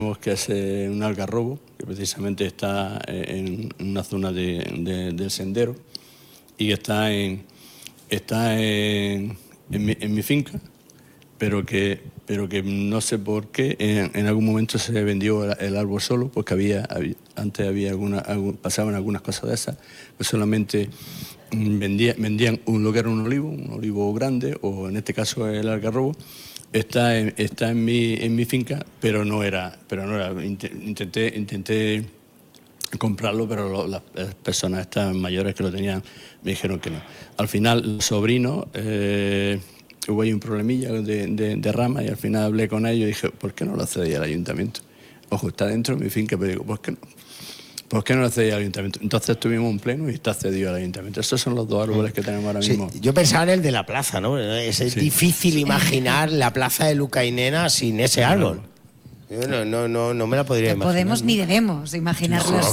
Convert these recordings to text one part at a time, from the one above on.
que es un algarrobo, que precisamente está en una zona del sendero y está en mi finca, pero que no sé por qué en algún momento se vendió el árbol solo, porque antes pasaban algunas cosas de esas, pues solamente vendían lo que era un olivo grande, o en este caso el algarrobo. Está en mi finca, pero no era. Intenté comprarlo, pero las personas estas mayores que lo tenían me dijeron que no. Al final, los sobrinos, hubo ahí un problemilla de rama, y al final hablé con ellos y dije, ¿por qué no lo cedéis al ayuntamiento? Ojo, está dentro de mi finca, pero digo, ¿por qué no? ¿Por qué no lo cedéis al ayuntamiento? Entonces tuvimos un pleno y está cedido al ayuntamiento. Esos son los dos árboles que tenemos ahora mismo. Sí, yo pensaba en el de la plaza, ¿no? Es difícil imaginar la plaza de Luca y Nena sin ese árbol. Yo no me la podría imaginar. Podemos ni debemos imaginarlo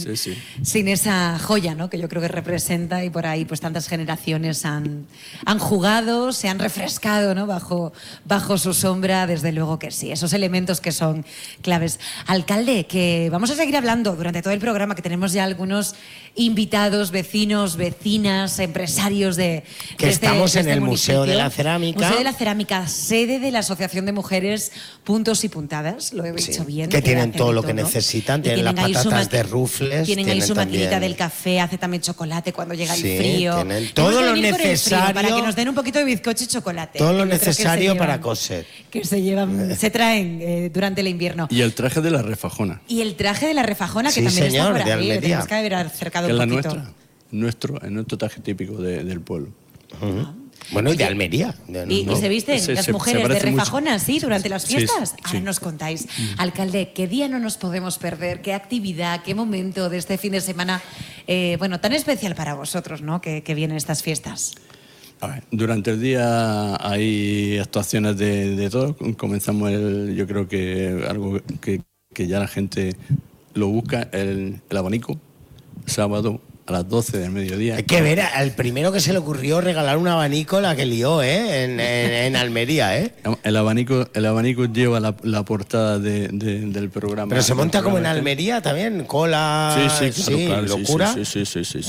sin esa joya, ¿no? Que yo creo que representa, y por ahí pues tantas generaciones han jugado, se han refrescado, ¿no? bajo su sombra, desde luego que sí. Esos elementos que son claves. Alcalde, que vamos a seguir hablando durante todo el programa, que tenemos ya algunos invitados, vecinos, vecinas, empresarios que estamos en el Museo de la Cerámica. Museo de la Cerámica, sede de la Asociación de Mujeres Puntos y Puntadas. Lo he dicho bien. Que tienen todo lo que necesitan, tienen las patatas de rufles. Tienen ahí su maquinita del café, hace también chocolate cuando llega el frío. Tienen todo lo necesario. Para que nos den un poquito de bizcocho y chocolate. Todo lo necesario para coser. Que se traen durante el invierno. Y el traje de la refajona. Y el traje de la refajona, que también está por ahí. Tenemos que haber acercado un poquito. Nuestro traje típico del pueblo. Bueno, y de Almería. ¿Y se visten las mujeres de refajona, mucho. sí, durante las fiestas? Sí. Ahora nos contáis. Alcalde, ¿qué día no nos podemos perder? ¿Qué actividad, qué momento de este fin de semana, tan especial para vosotros, ¿no? Que vienen estas fiestas? A ver, durante el día hay actuaciones de todo. Comenzamos yo creo que algo que ya la gente lo busca, el abanico, sábado a las 12 del mediodía. Hay que ver al primero que se le ocurrió regalar un abanico, la que lió, en Almería, El abanico lleva la portada del programa. Pero se monta como en Almería también, cola, claro, locura. Sí.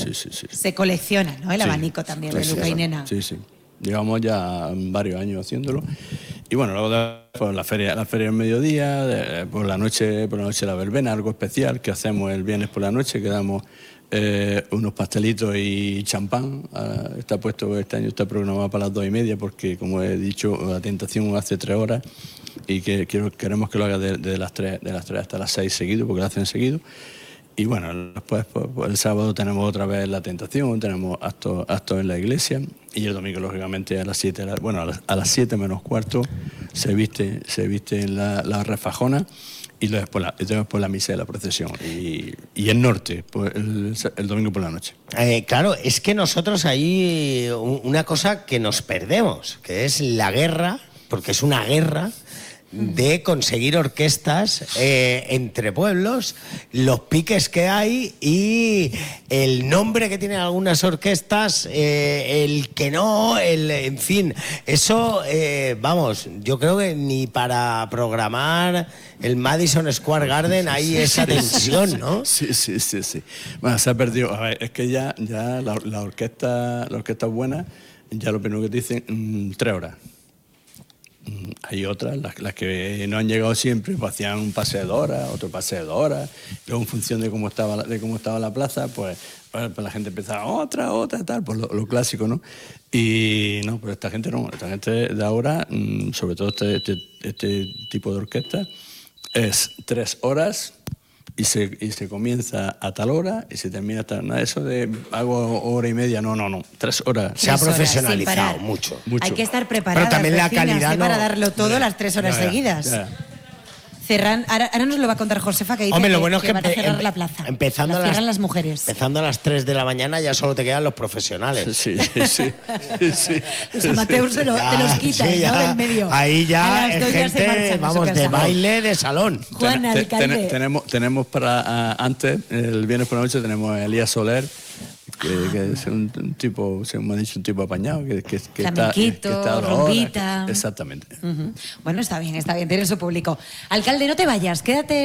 Se colecciona, ¿no? El abanico también, de Luca y Nena. Sí. Llevamos ya varios años haciéndolo. Y bueno, luego pues, la feria del mediodía, por la noche la verbena, algo especial que hacemos el viernes por la noche, que damos unos pastelitos y champán. Está puesto, este año está programado para las 2:30, porque como he dicho, la tentación hace 3 horas y que queremos que lo haga de las 3 hasta las 6 seguido, porque lo hacen seguido. Y bueno, después el sábado tenemos otra vez la tentación, tenemos actos en la iglesia, y el domingo lógicamente a las 7, a las 7 menos cuarto se viste en la refajona. Y después la misa de la procesión. Y el norte, pues el domingo por la noche. Claro, es que nosotros hay una cosa que nos perdemos, que es la guerra, porque es una guerra de conseguir orquestas entre pueblos, los piques que hay y el nombre que tienen algunas orquestas, el que no, en fin, eso, yo creo que ni para programar el Madison Square Garden hay esa tensión, ¿no? Sí. Bueno, se ha perdido. A ver, es que ya la orquesta buena, ya lo primero que te dicen, 3 horas. Hay otras, las que no han llegado siempre, pues hacían un pase de 2 horas, otro pase de 2 horas. Luego, en función de cómo estaba la plaza, pues la gente empezaba otra, tal, pues lo clásico, ¿no? Y no, pero esta gente no. Esta gente de ahora, sobre todo este tipo de orquesta, es 3 horas y se comienza a tal hora y se termina a tal. Nada, eso de hago 1:30, no. 3 horas. Se ha profesionalizado mucho. Hay que estar preparadas, pero también la calidad para darlo todo las 3 horas seguidas. Ya. Ahora nos lo va a contar Josefa, que dice Hombre, lo bueno es que van a cerrar la plaza. Cierran las mujeres. Empezando a las 3 de la mañana ya solo te quedan los profesionales. Sí. Los amateurs te los quitan, ¿no? Del medio. Ahí ya es gente, de baile, de salón. Juan, alcalde. Tenemos para antes, el viernes por la noche, tenemos a Elías Soler, que es un tipo, se me ha dicho, un tipo apañado, que está rumbita. Exactamente. Bueno, está bien, tiene su público. Alcalde, no te vayas, quédate.